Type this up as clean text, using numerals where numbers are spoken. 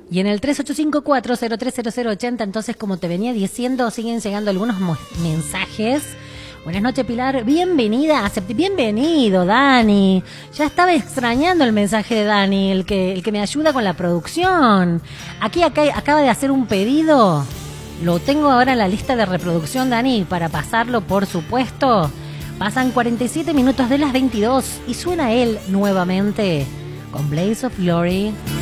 Y en el 3854-030080, entonces, como te venía diciendo, siguen llegando algunos mensajes. Buenas noches, Pilar. Bienvenida. Bienvenido, Dani. Ya estaba extrañando el mensaje de Dani, el que me ayuda con la producción. Acá acaba de hacer un pedido. Lo tengo ahora en la lista de reproducción, Dani, para pasarlo, por supuesto. Pasan 47 minutos de las 22 y suena él nuevamente con Blaze of Glory.